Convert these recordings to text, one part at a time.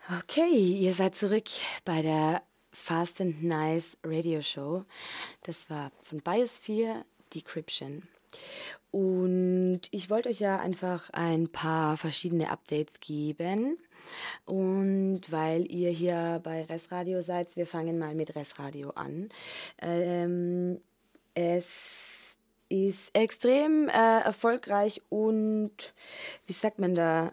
Okay, ihr seid zurück bei der Fast and Nice Radio Show. Das war von Biosphere Decryption. Und ich wollte euch ja einfach ein paar verschiedene Updates geben. Und weil ihr hier bei Res Radio seid, wir fangen mal mit Res Radio an. Es ist extrem erfolgreich und, wie sagt man da,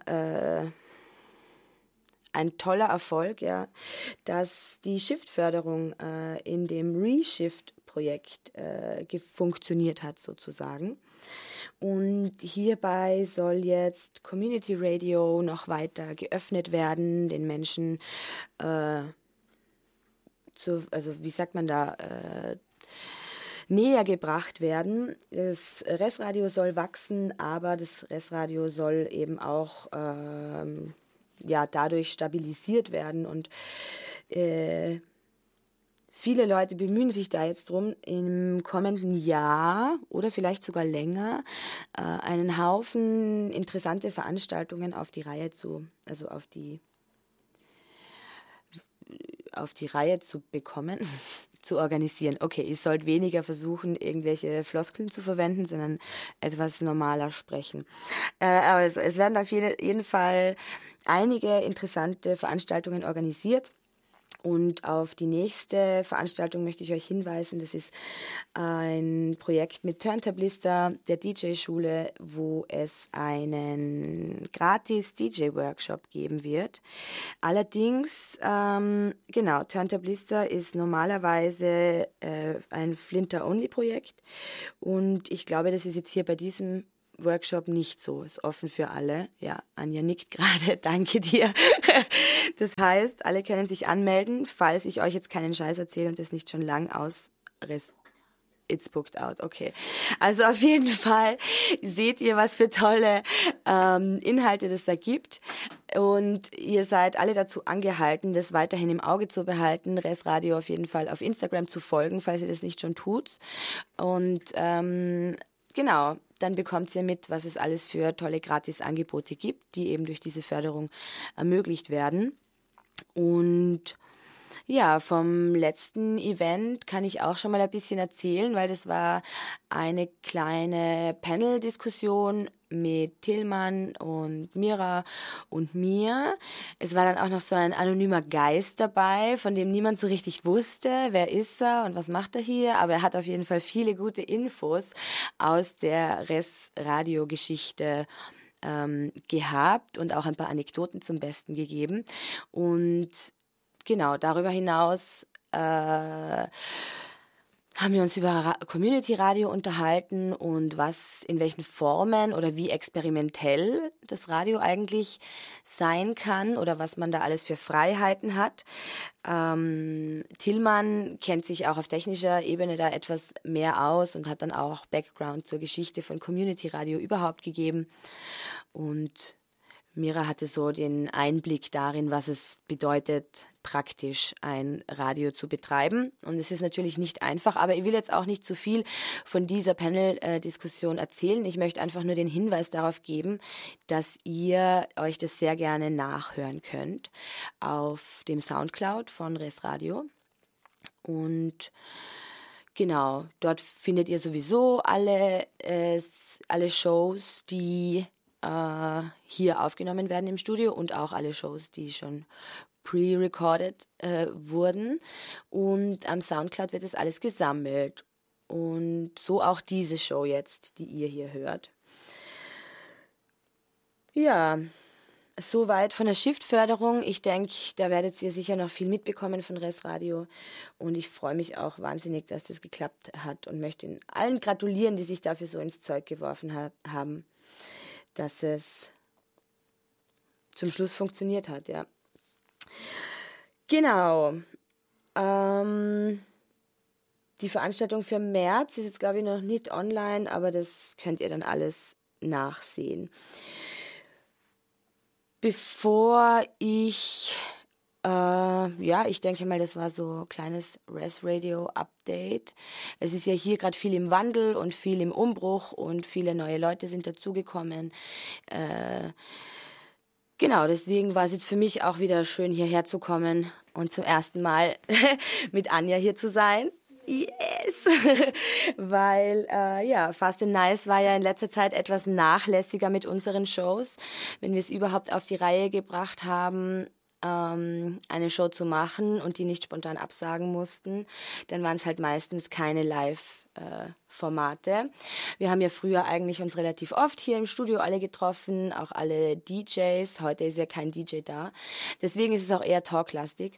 ein toller Erfolg, ja, dass die Shift-Förderung in dem Reshift-Projekt funktioniert hat sozusagen. Und hierbei soll jetzt Community Radio noch weiter geöffnet werden, den Menschen, also wie sagt man da, näher gebracht werden. Das Res-Radio soll wachsen, aber das Res-Radio soll eben auch dadurch stabilisiert werden und viele Leute bemühen sich da jetzt drum, im kommenden Jahr oder vielleicht sogar länger einen Haufen interessante Veranstaltungen auf die Reihe zu bekommen, zu organisieren. Okay, ihr sollt weniger versuchen, irgendwelche Floskeln zu verwenden, sondern etwas normaler sprechen. Also es werden auf jeden Fall einige interessante Veranstaltungen organisiert. Und auf die nächste Veranstaltung möchte ich euch hinweisen. Das ist ein Projekt mit Turntablister der DJ-Schule, wo es einen gratis DJ-Workshop geben wird. Allerdings, Turntablister ist normalerweise ein Flinter-Only-Projekt. Und ich glaube, das ist jetzt hier bei diesem Workshop nicht so, ist offen für alle. Ja, Anja nickt gerade, danke dir. Das heißt, alle können sich anmelden, falls ich euch jetzt keinen Scheiß erzähle und das nicht schon lang It's booked out, okay. Also auf jeden Fall seht ihr, was für tolle Inhalte das da gibt. Und ihr seid alle dazu angehalten, das weiterhin im Auge zu behalten, Res Radio auf jeden Fall auf Instagram zu folgen, falls ihr das nicht schon tut. Und genau, dann bekommt ihr mit, was es alles für tolle Gratisangebote gibt, die eben durch diese Förderung ermöglicht werden. Und ja, vom letzten Event kann ich auch schon mal ein bisschen erzählen, weil das war eine kleine Panel-Diskussion mit Tillmann und Mira und mir. Es war dann auch noch so ein anonymer Geist dabei, von dem niemand so richtig wusste, wer ist er und was macht er hier. Aber er hat auf jeden Fall viele gute Infos aus der Res-Radio-Geschichte gehabt und auch ein paar Anekdoten zum Besten gegeben. Und genau, darüber hinaus haben wir uns über Community Radio unterhalten und in welchen Formen oder wie experimentell das Radio eigentlich sein kann oder was man da alles für Freiheiten hat. Tillmann kennt sich auch auf technischer Ebene da etwas mehr aus und hat dann auch Background zur Geschichte von Community Radio überhaupt gegeben. Und Mira hatte so den Einblick darin, was es bedeutet, praktisch ein Radio zu betreiben. Und es ist natürlich nicht einfach, aber ich will jetzt auch nicht zu viel von dieser Panel-Diskussion erzählen. Ich möchte einfach nur den Hinweis darauf geben, dass ihr euch das sehr gerne nachhören könnt auf dem Soundcloud von Res Radio. Und genau, dort findet ihr sowieso alle Shows, die hier aufgenommen werden im Studio und auch alle Shows, die schon pre-recorded wurden. Und am Soundcloud wird das alles gesammelt. Und so auch diese Show jetzt, die ihr hier hört. Ja, soweit von der Shift-Förderung. Ich denke, da werdet ihr sicher noch viel mitbekommen von Res Radio. Und ich freue mich auch wahnsinnig, dass das geklappt hat und möchte Ihnen allen gratulieren, die sich dafür so ins Zeug geworfen haben, dass es zum Schluss funktioniert hat, ja. Genau. Die Veranstaltung für März ist jetzt, glaube ich, noch nicht online, aber das könnt ihr dann alles nachsehen. Bevor ich ich denke mal, das war so ein kleines Res Radio Update. Es ist ja hier gerade viel im Wandel und viel im Umbruch und viele neue Leute sind dazugekommen. Genau, deswegen war es jetzt für mich auch wieder schön, hierher zu kommen und zum ersten Mal mit Anja hier zu sein. Yes! Weil, Fast and Nice war ja in letzter Zeit etwas nachlässiger mit unseren Shows. Wenn wir es überhaupt auf die Reihe gebracht haben, eine Show zu machen und die nicht spontan absagen mussten, dann waren es halt meistens keine Live-Formate. Wir haben ja früher eigentlich uns relativ oft hier im Studio alle getroffen, auch alle DJs. Heute ist ja kein DJ da. Deswegen ist es auch eher talklastig.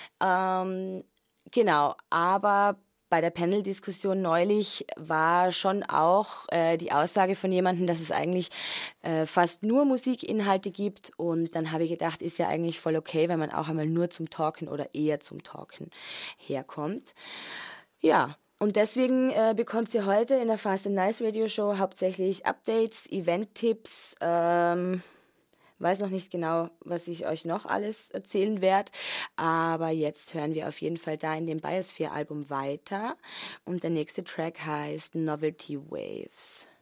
Genau, aber bei der Panel-Diskussion neulich war schon auch die Aussage von jemandem, dass es eigentlich fast nur Musikinhalte gibt. Und dann habe ich gedacht, ist ja eigentlich voll okay, wenn man auch einmal nur zum Talken oder eher zum Talken herkommt. Ja, und deswegen bekommt ihr heute in der Fast and Nice Radio Show hauptsächlich Updates, Event-Tipps, weiß noch nicht genau, was ich euch noch alles erzählen werde, aber jetzt hören wir auf jeden Fall da in dem Biosphere-Album weiter und der nächste Track heißt Novelty Waves.